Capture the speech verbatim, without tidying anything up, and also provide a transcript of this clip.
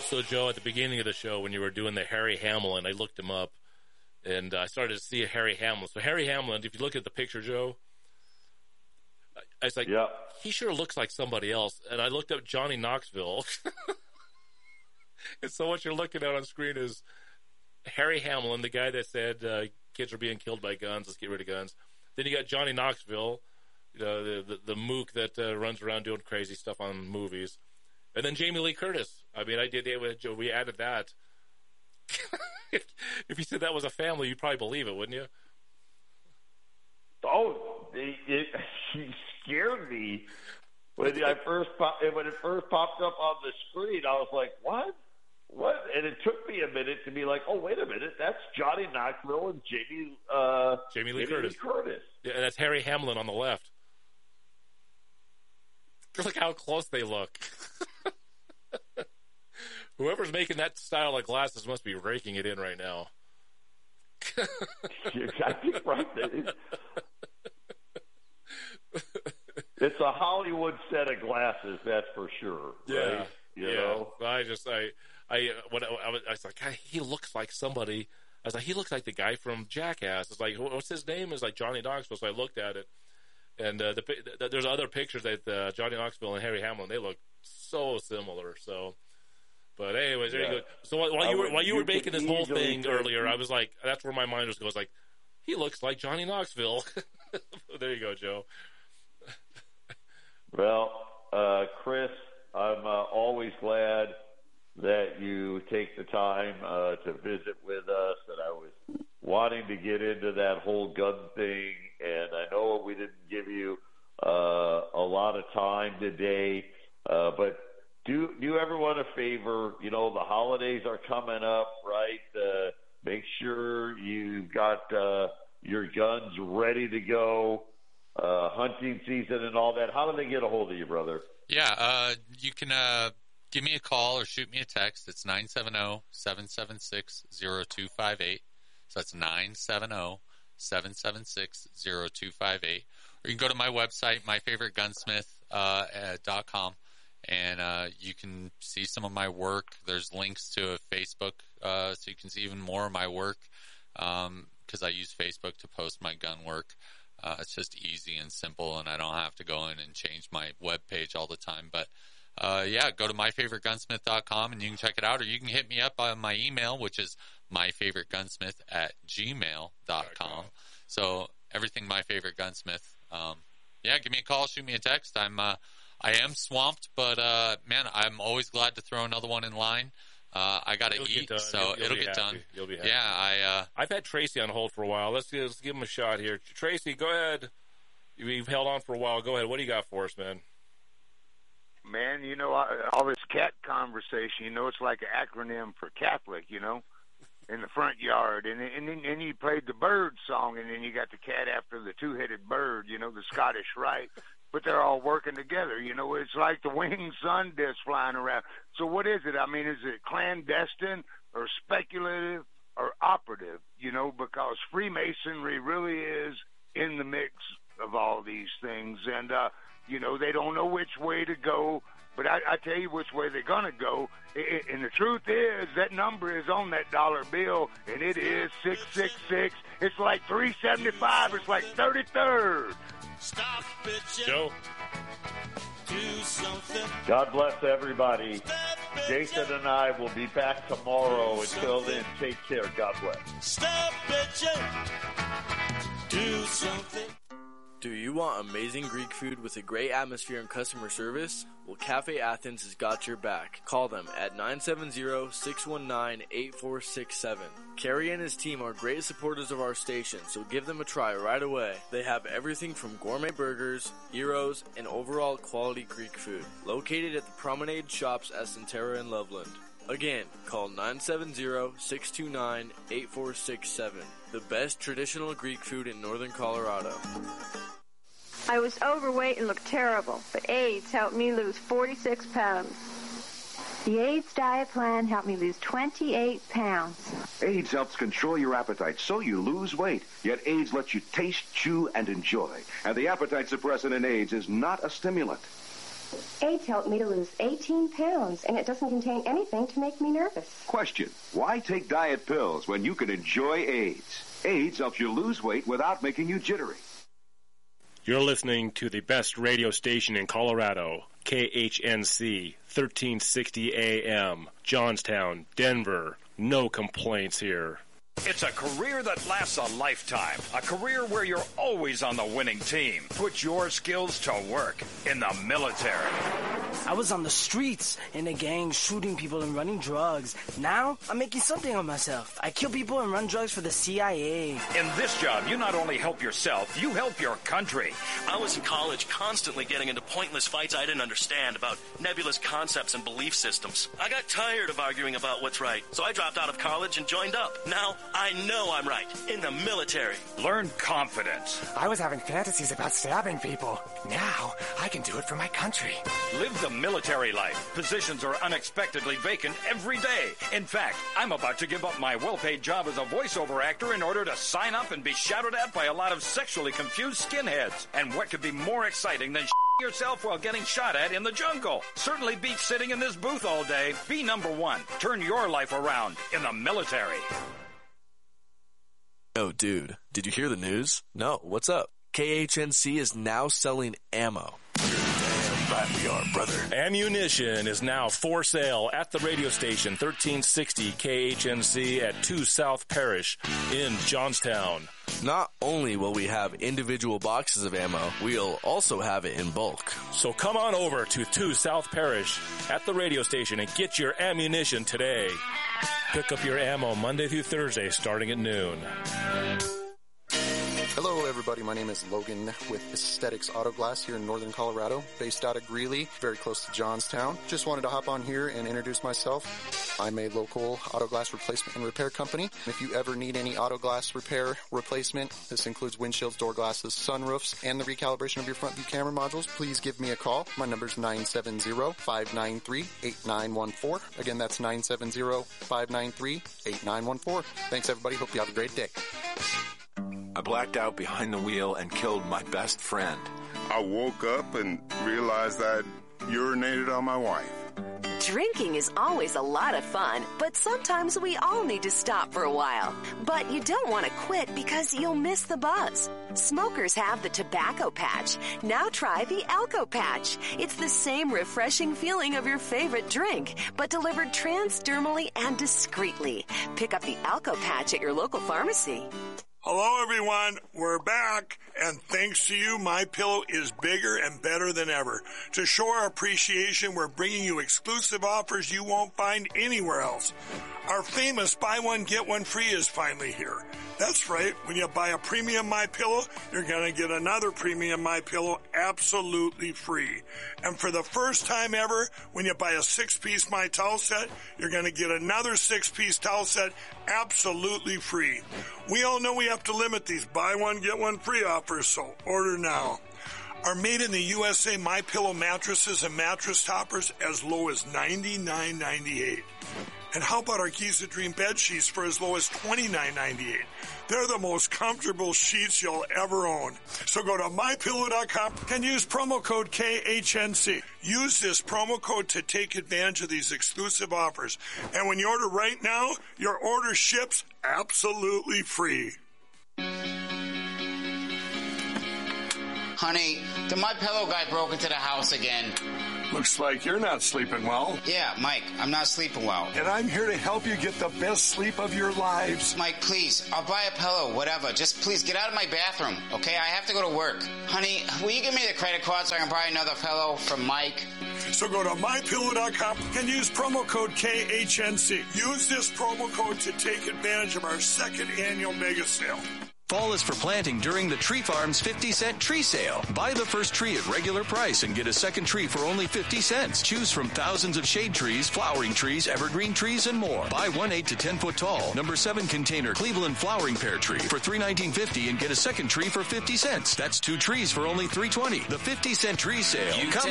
So, Joe, at the beginning of the show, when you were doing the Harry Hamlin, I looked him up, and I started to see a Harry Hamlin. So, Harry Hamlin, if you look at the picture, Joe, I was like, yep. He sure looks like somebody else. And I looked up Johnny Knoxville. And so what you're looking at on screen is Harry Hamlin, the guy that said uh, kids are being killed by guns, let's get rid of guns. Then you got Johnny Knoxville, you know, the, the, the mook that uh, runs around doing crazy stuff on movies. And then Jamie Lee Curtis. I mean, I did it with Joe. We added that. if, if you said that was a family, you'd probably believe it, wouldn't you? Oh, it, it, she scared me when I first pop, when it first popped up on the screen. I was like, "What? What?" And it took me a minute to be like, "Oh, wait a minute, that's Johnny Knoxville and Jamie uh, Jamie Lee Jamie Curtis." Lee Curtis. Yeah, and that's Harry Hamlin on the left. Look how close they look. Whoever's making that style of glasses must be raking it in right now. You're exactly right. It's a Hollywood set of glasses, that's for sure. Yeah, right? You yeah. know? I just, I, I, when I, I, was, I was like, God, he looks like somebody. I was like, he looks like the guy from Jackass. It's like, what's his name? It's like Johnny Knoxville. So I looked at it, and uh, the, the, there's other pictures that uh, Johnny Knoxville and Harry Hamlin. They look so similar. So. But anyways, there yeah. you go. So while you were while you, you were making this whole thing earlier, I was like, that's where my mind just goes. Like, he looks like Johnny Knoxville. There you go, Joe. Well, uh, Chris, I'm uh, always glad that you take the time uh, to visit with us. And I was wanting to get into that whole gun thing, and I know we didn't give you uh, a lot of time today, uh, but. Do, do everyone a favor. You know, the holidays are coming up, right? Uh, make sure you've got uh, your guns ready to go, uh, hunting season and all that. How do they get a hold of you, brother? Yeah, uh, you can uh, give me a call or shoot me a text. It's nine seven zero, seven seven six, zero two five eight. So that's nine seven zero, seven seven six, zero two five eight. Or you can go to my website, my favorite gunsmith dot com. And uh, you can see some of my work. There's links to a Facebook, uh, so you can see even more of my work because um, I use Facebook to post my gun work. Uh, it's just easy and simple, and I don't have to go in and change my web page all the time. But, uh, yeah, go to my favorite gunsmith dot com, and you can check it out. Or you can hit me up on my email, which is my favorite gunsmith at gmail dot com. So everything My Favorite Gunsmith. Um, yeah, give me a call, shoot me a text. I'm uh, – I am swamped, but, uh, man, I'm always glad to throw another one in line. Uh, I got to eat, so you'll, you'll it'll get happy. done. You'll be happy. Yeah, I, uh, I've had Tracy on hold for a while. Let's, let's give him a shot here. Tracy, go ahead. You've held on for a while. Go ahead. What do you got for us, man? Man, you know, all this cat conversation, you know, it's like an acronym for Catholic, you know, in the front yard. And, and then and you played the bird song, and then you got the cat after the two-headed bird, you know, the Scottish Rite. But they're all working together. You know, it's like the winged sun disk flying around. So what is it? I mean, is it clandestine or speculative or operative? You know, because Freemasonry really is in the mix of all these things. And, uh, you know, they don't know which way to go. But I, I tell you which way they're going to go. It, and the truth is that number is on that dollar bill, and it is six six six. It's like three seventy-five. It's like thirty-third. Stop bitching. Joe. Do something. God bless everybody. Jason and I will be back tomorrow. Until then, take care. God bless. Stop bitching. Do something. Do you want amazing Greek food with a great atmosphere and customer service? Well, Cafe Athens has got your back. Call them at nine seven zero, six one nine, eight four six seven. Kerry and his team are great supporters of our station, so give them a try right away. They have everything from gourmet burgers, gyros, and overall quality Greek food. Located at the Promenade Shops at Centera and Loveland. Again, call nine seven zero, six two nine, eight four six seven. The best traditional Greek food in northern Colorado. I was overweight and looked terrible, but AIDS helped me lose forty-six pounds. The AIDS diet plan helped me lose twenty-eight pounds. AIDS helps control your appetite so you lose weight. Yet AIDS lets you taste, chew, and enjoy. And the appetite suppressant in AIDS is not a stimulant. AIDS helped me to lose eighteen pounds, and it doesn't contain anything to make me nervous. Question: why take diet pills when you can enjoy AIDS? AIDS helps you lose weight without making you jittery. You're listening to the best radio station in Colorado, K H N C, thirteen sixty A M, Johnstown, Denver. No complaints here. It's a career that lasts a lifetime. A career where you're always on the winning team. Put your skills to work in the military. I was on the streets in a gang shooting people and running drugs. Now I'm making something of myself. I kill people and run drugs for the C I A. In this job, you not only help yourself, you help your country. I was in college constantly getting into pointless fights I didn't understand about nebulous concepts and belief systems. I got tired of arguing about what's right, so I dropped out of college and joined up. Now I know I'm right. In the military. Learn confidence. I was having fantasies about stabbing people. Now I can do it for my country. Live the military life. Positions are unexpectedly vacant every day. In fact, I'm about to give up my well-paid job as a voiceover actor in order to sign up and be shouted at by a lot of sexually confused skinheads. And what could be more exciting than yourself while getting shot at in the jungle? Certainly beats sitting in this booth all day. Be number one. Turn your life around in the military. Oh, dude, did you hear the news? No, what's up? K H N C is now selling ammo. Damn right we are, brother. Ammunition is now for sale at the radio station thirteen sixty K H N C at two South Parish in Johnstown. Not only will we have individual boxes of ammo, we'll also have it in bulk. So come on over to two South Parish at the radio station and get your ammunition today. Pick up your ammo Monday through Thursday starting at noon. Hello, everybody. My name is Logan with Aesthetics Auto Glass here in northern Colorado, based out of Greeley, very close to Johnstown. Just wanted to hop on here and introduce myself. I'm a local auto glass replacement and repair company. If you ever need any auto glass repair replacement, this includes windshields, door glasses, sunroofs, and the recalibration of your front view camera modules, please give me a call. My number is nine seven zero, five nine three, eight nine one four. Again, that's nine seven zero, five nine three, eight nine one four. Thanks, everybody. Hope you have a great day. I blacked out behind the wheel and killed my best friend. I woke up and realized I'd urinated on my wife. Drinking is always a lot of fun, but sometimes we all need to stop for a while. But you don't want to quit because you'll miss the buzz. Smokers have the tobacco patch. Now try the Alco patch. It's the same refreshing feeling of your favorite drink, but delivered transdermally and discreetly. Pick up the Alco patch at your local pharmacy. Hello, everyone. We're back, and thanks to you, MyPillow is bigger and better than ever. To show our appreciation, we're bringing you exclusive offers you won't find anywhere else. Our famous buy one, get one free is finally here. That's right. When you buy a premium MyPillow, you're going to get another premium MyPillow absolutely free. And for the first time ever, when you buy a six-piece My Towel set, you're going to get another six-piece towel set absolutely free. We all know we have to limit these buy one, get one free offers, so order now. Our made in the U S A MyPillow mattresses and mattress toppers as low as ninety-nine ninety-eight. And how about our Giza Dream bed sheets for as low as twenty-nine ninety-eight? They're the most comfortable sheets you'll ever own. So go to my pillow dot com and use promo code K H N C. Use this promo code to take advantage of these exclusive offers. And when you order right now, your order ships absolutely free. Honey, the MyPillow guy broke into the house again. Looks like you're not sleeping well. Yeah, Mike, I'm not sleeping well. And I'm here to help you get the best sleep of your lives. Mike, please, I'll buy a pillow, whatever. Just please get out of my bathroom, okay? I have to go to work. Honey, will you give me the credit card so I can buy another pillow from Mike? So go to my pillow dot com and use promo code K H N C. Use this promo code to take advantage of our second annual mega sale. Fall is for planting during the Tree Farm's fifty cent tree sale. Buy the first tree at regular price and get a second tree for only fifty cents. Choose from thousands of shade trees, flowering trees, evergreen trees, and more. Buy one eight to ten foot tall, number seven container Cleveland flowering pear tree for three nineteen fifty and get a second tree for fifty cents. That's two trees for only three twenty. The fifty cent tree sale. You Come